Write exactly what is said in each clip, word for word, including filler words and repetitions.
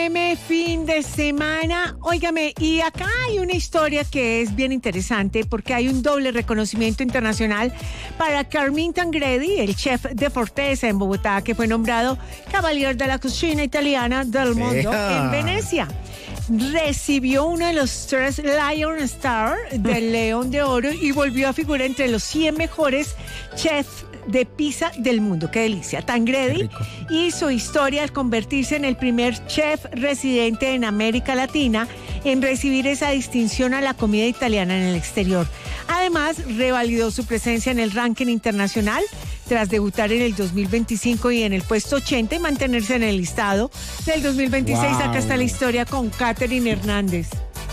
M fin de semana. Óigame, y acá hay una historia que es bien interesante porque hay un doble reconocimiento internacional para Carmine Tancredi, el chef de Forteza en Bogotá, que fue nombrado Cavalier de la Cocina Italiana del Mundo Ea. en Venecia. Recibió uno de los tres Lion Star del León de Oro y volvió a figurar entre los cien mejores chefs de pizza del mundo. ¡Qué delicia! Tancredi hizo historia al convertirse en el primer chef residente en América Latina en recibir esa distinción a la comida italiana en el exterior. Además, revalidó su presencia en el ranking internacional tras debutar en el dos mil veinticinco y en el puesto ochenta y mantenerse en el listado del dos mil veintiséis. Wow. Acá está la historia con Catherine Hernández.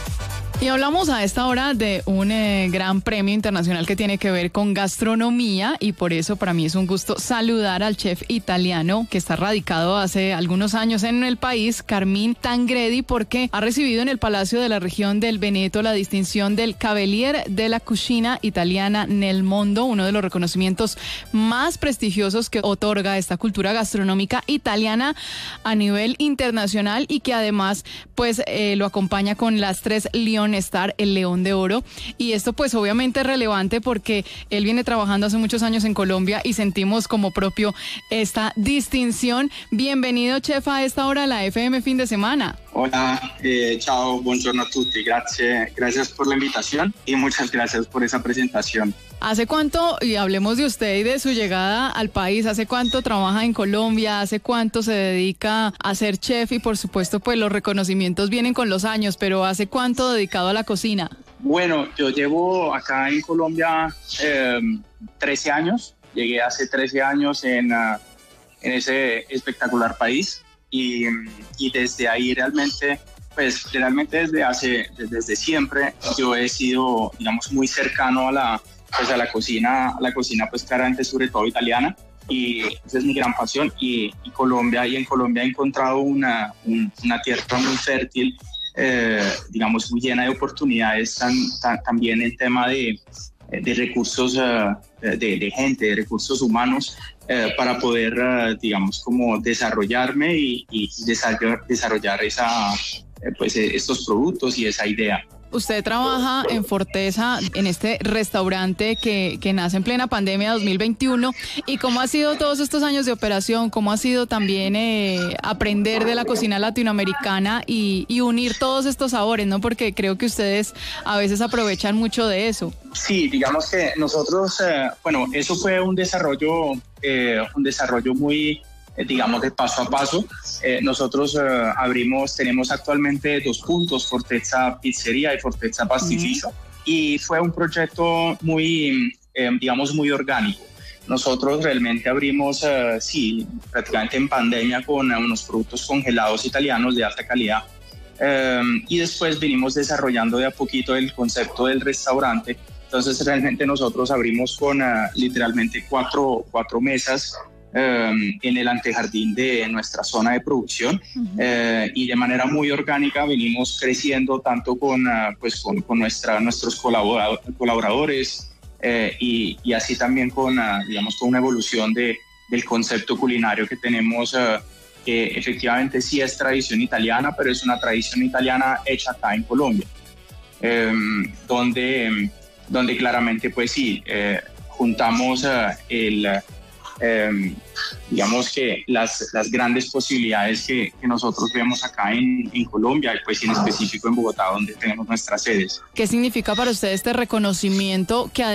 Y hablamos a esta hora de un eh, gran premio internacional que tiene que ver con gastronomía, y por eso para mí es un gusto saludar al chef italiano que está radicado hace algunos años en el país, Carmine Tancredi, porque ha recibido en el Palacio de la Región del Veneto la distinción del Cavalier de la Cucina Italiana nel Mondo, uno de los reconocimientos más prestigiosos que otorga esta cultura gastronómica italiana a nivel internacional, y que además pues eh, lo acompaña con las tres Lion Star, el León de Oro. Y esto pues obviamente es relevante porque él viene trabajando hace muchos años en Colombia y sentimos como propio esta distinción. Bienvenido, chef, a esta hora a la F M fin de semana. Hola, eh, chao, buongiorno a tutti, gracias, gracias por la invitación y muchas gracias por esa presentación. ¿Hace cuánto, y hablemos de usted y de su llegada al país, hace cuánto trabaja en Colombia, hace cuánto se dedica a ser chef? Y por supuesto pues los reconocimientos vienen con los años, pero ¿hace cuánto dedicado a la cocina? Bueno, yo llevo acá en Colombia eh, trece años, llegué hace trece años en, uh, en ese espectacular país y, y desde ahí realmente, pues realmente desde hace, desde siempre yo he sido, digamos, muy cercano a la pues a la cocina, a la cocina pues claramente sobre todo italiana, y esa es mi gran pasión, y, y Colombia, y en Colombia he encontrado una, un, una tierra muy fértil, eh, digamos muy llena de oportunidades, tan, tan, también en tema de, de recursos, uh, de, de gente, de recursos humanos, eh, para poder, uh, digamos, como desarrollarme y, y desarrollar, desarrollar esa, eh, pues, estos productos y esa idea. Usted trabaja en Forteza, en este restaurante que, que nace en plena pandemia dos mil veintiuno. ¿Y cómo ha sido todos estos años de operación? ¿Cómo ha sido también eh, aprender de la cocina latinoamericana y, y unir todos estos sabores, ¿no? Porque creo que ustedes a veces aprovechan mucho de eso. Sí, digamos que nosotros, eh, bueno, eso fue un desarrollo, eh, un desarrollo muy, eh, digamos, de paso a paso. Eh, nosotros eh, abrimos, tenemos actualmente dos puntos, Forteza Pizzería y Forteza Pastificio, uh-huh. y fue un proyecto muy, eh, digamos, muy orgánico. Nosotros realmente abrimos, eh, sí, prácticamente en pandemia con eh, unos productos congelados italianos de alta calidad, eh, y después vinimos desarrollando de a poquito el concepto del restaurante. Entonces realmente nosotros abrimos con uh, literalmente cuatro, cuatro mesas Um, en el antejardín de nuestra zona de producción, uh-huh. uh, y de manera muy orgánica venimos creciendo tanto con, uh, pues con, con nuestra, nuestros colaborador, colaboradores uh, y, y así también con, uh, digamos, con una evolución de, del concepto culinario que tenemos, uh, que efectivamente sí es tradición italiana, pero es una tradición italiana hecha acá en Colombia, um, donde, donde claramente pues sí, uh, juntamos uh, el... Uh, Eh, digamos que las, las grandes posibilidades que, que nosotros vemos acá en, en Colombia y pues en específico en Bogotá, donde tenemos nuestras sedes. ¿Qué significa para usted este reconocimiento que